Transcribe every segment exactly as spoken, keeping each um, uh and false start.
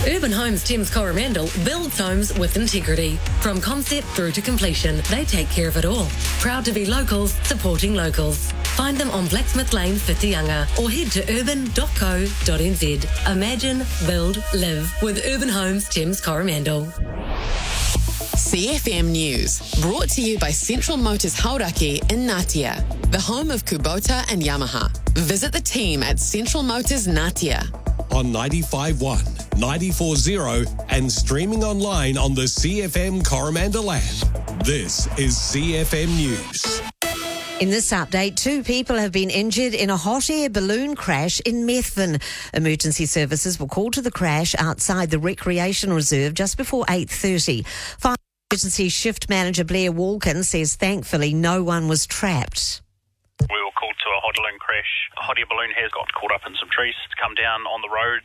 Urban Homes Thames Coromandel builds homes with integrity. From concept through to completion, they take care of it all. Proud to be locals, supporting locals. Find them on Blacksmith Lane, Whitianga, or head to urban dot co dot n z. Imagine, build, live with Urban Homes Thames Coromandel. C F M News, brought to you by Central Motors Hauraki in Ngatea, the home of Kubota and Yamaha. Visit the team at Central Motors Ngatea. On ninety-five point one, ninety-four point zero and streaming online on the C F M Coromandel app. This is C F M News. In this update, two people have been injured in a hot air balloon crash in Methven. Emergency services were called to the crash outside the Recreation Reserve just before eight thirty. Fire Emergency Shift Manager Blair Walkin says thankfully no one was trapped. We were called to a hot balloon crash. A hot air balloon has got caught up in some trees. It's come down on the road.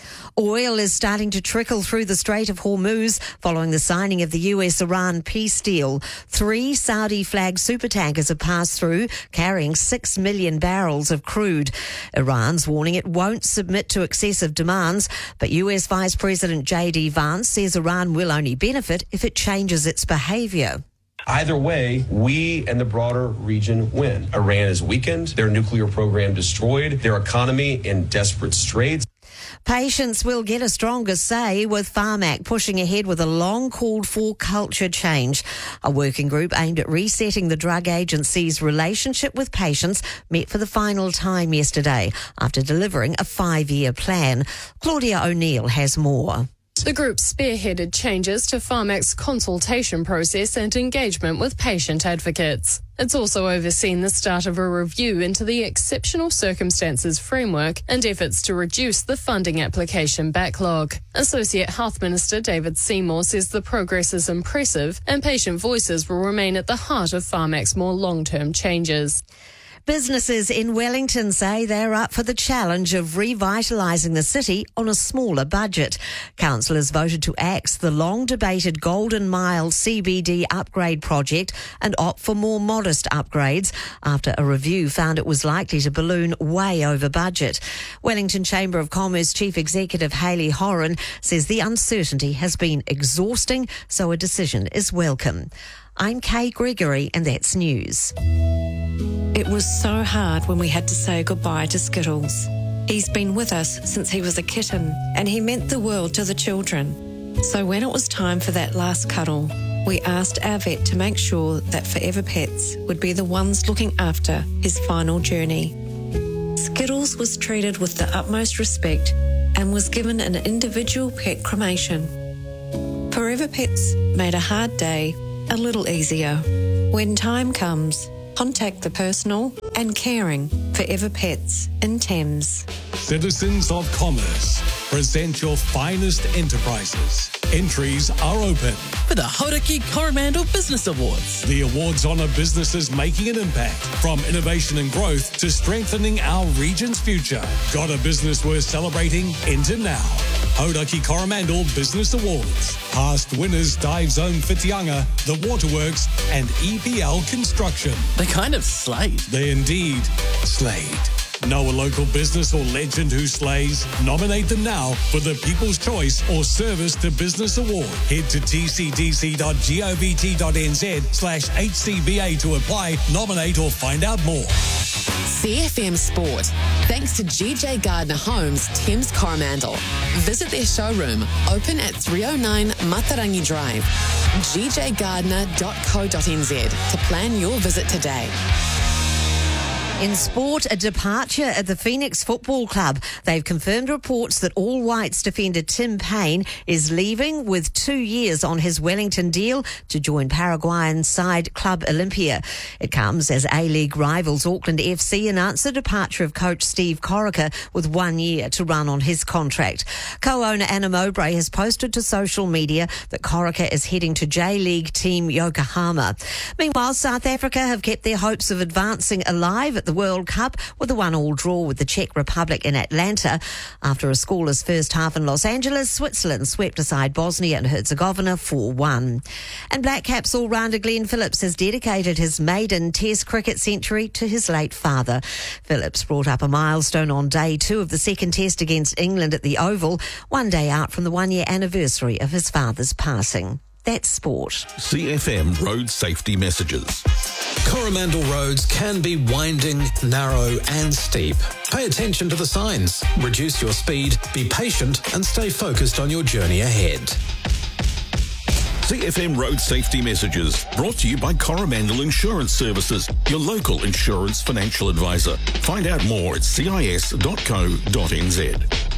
Oil is starting to trickle through the Strait of Hormuz following the signing of the U S Iran peace deal. Three Saudi-flagged supertankers have passed through, carrying six million barrels of crude. Iran's warning it won't submit to excessive demands, but U S Vice President J D Vance says Iran will only benefit if it changes its behaviour. Either way, we and the broader region win. Iran is weakened, their nuclear program destroyed, their economy in desperate straits. Patients will get a stronger say, with Pharmac pushing ahead with a long-called-for culture change. A working group aimed at resetting the drug agency's relationship with patients met for the final time yesterday after delivering a five-year plan. Claudia O'Neill has more. The group spearheaded changes to Pharmac's consultation process and engagement with patient advocates. It's also overseen the start of a review into the exceptional circumstances framework and efforts to reduce the funding application backlog. Associate Health Minister David Seymour says the progress is impressive and patient voices will remain at the heart of Pharmac's more long-term changes. Businesses in Wellington say they're up for the challenge of revitalising the city on a smaller budget. Councillors voted to axe the long-debated Golden Mile C B D upgrade project and opt for more modest upgrades after a review found it was likely to balloon way over budget. Wellington Chamber of Commerce Chief Executive Hayley Horan says the uncertainty has been exhausting, so a decision is welcome. I'm Kay Gregory, and that's news. It was so hard when we had to say goodbye to Skittles. He's been with us since he was a kitten, and he meant the world to the children. So when it was time for that last cuddle, we asked our vet to make sure that Forever Pets would be the ones looking after his final journey. Skittles was treated with the utmost respect and was given an individual pet cremation. Forever Pets made a hard day a little easier. When time comes, contact the personal and caring Forever Pets in Thames. Citizens of Commerce, present your finest enterprises. Entries are open for the Hauraki Coromandel Business Awards. The awards honour businesses making an impact, from innovation and growth to strengthening our region's future. Got a business worth celebrating? Enter now. Hauraki Coromandel Business Awards. Past winners Dive Zone Whitianga, The Waterworks and E P L Construction. They kind of slayed. They indeed slayed. Know a local business or legend who slays? Nominate them now for the People's Choice or Service to Business Award. Head to t c d c dot govt dot n z slash H C B A to apply, nominate or find out more. C F M Sport, thanks to G J Gardner Homes Thames Coromandel. Visit their showroom, open at three oh nine Matarangi Drive. g j gardner dot co dot n z to plan your visit today. In sport, a departure at the Phoenix Football Club. They've confirmed reports that All Whites defender Tim Payne is leaving with two years on his Wellington deal to join Paraguayan side Club Olympia. It comes as A-League rivals Auckland F C announced the departure of coach Steve Corica with one year to run on his contract. Co-owner Anna Mowbray has posted to social media that Corica is heading to J-League team Yokohama. Meanwhile, South Africa have kept their hopes of advancing alive at the World Cup with a one-all draw with the Czech Republic in Atlanta. After a scoreless first half in Los Angeles, Switzerland swept aside Bosnia and Herzegovina four one. And Black Caps all-rounder Glenn Phillips has dedicated his maiden Test cricket century to his late father. Phillips brought up a milestone on day two of the second Test against England at the Oval, one day out from the one-year anniversary of his father's passing. That's sport. C F M Road Safety Messages. Coromandel roads can be winding, narrow and steep. Pay attention to the signs, reduce your speed, be patient and stay focused on your journey ahead. C F M Road Safety Messages, brought to you by Coromandel Insurance Services, your local insurance financial advisor. Find out more at c i s dot co dot n z.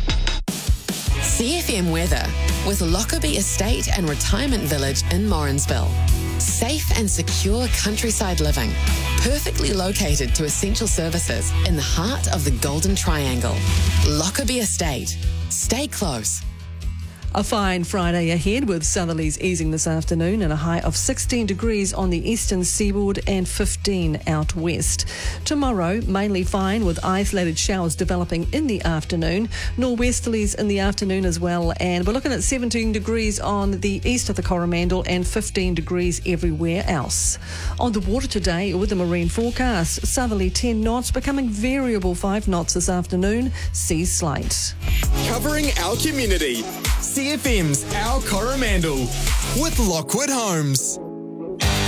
C F M weather with Lockerbie Estate and Retirement Village in Morrinsville. Safe and secure countryside living, perfectly located to essential services in the heart of the Golden Triangle. Lockerbie Estate. Stay close. A fine Friday ahead with southerlies easing this afternoon and a high of sixteen degrees on the eastern seaboard and fifteen out west. Tomorrow, mainly fine with isolated showers developing in the afternoon. Nor'westerlies in the afternoon as well, and we're looking at seventeen degrees on the east of the Coromandel and fifteen degrees everywhere else. On the water today with the marine forecast, southerly ten knots becoming variable five knots this afternoon, seas slight. Covering our community. C F M's Our Coromandel with Lockwood Homes.